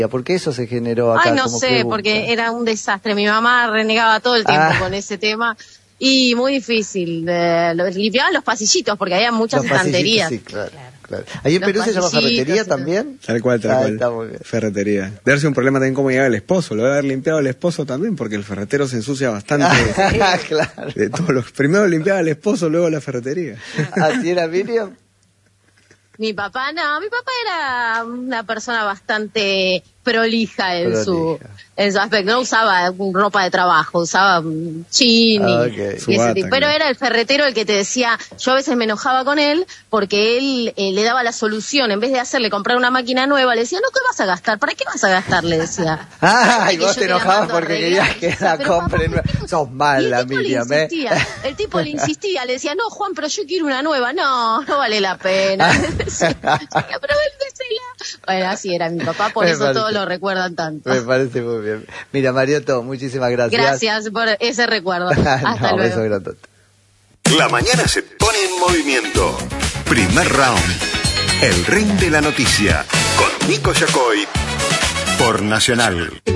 ¿Por qué eso se generó acá? Ay, no sé, porque era un desastre. Mi mamá renegaba todo el tiempo con ese tema. Y muy difícil. Limpiaban los pasillitos porque había muchas estanterías. Sí, claro. ¿Ahí en Perú se llama ferretería también? Tal cual. Está muy bien. Ferretería. Debe haber sido un problema también cómo llegaba el esposo. Lo debe haber limpiado el esposo también, porque el ferretero se ensucia bastante. Claro. De todos los, primero limpiaba el esposo, luego la ferretería. ¿Así era, Miriam? Mi papá era una persona bastante prolija en su aspecto. No usaba ropa de trabajo, usaba jean y ese tipo. Pero era el ferretero el que te decía, yo a veces me enojaba con él porque él le daba la solución. En vez de hacerle comprar una máquina nueva, le decía, no, ¿qué vas a gastar? ¿Para qué vas a gastar? Le decía. Y vos te enojabas porque querías que la compre nueva. Sos mala, Miriam, El tipo le insistía, le decía, no, Juan, pero yo quiero una nueva. No vale la pena. Pero bueno, así era mi papá, por eso todos lo recuerdan tanto. Me parece muy bien. Mira, Mariotto, muchísimas gracias. Gracias por ese recuerdo. Hasta luego. Beso grandote. La mañana se pone en movimiento. Primer round. El ring de la noticia. Con Nico Yacoy. Por Nacional.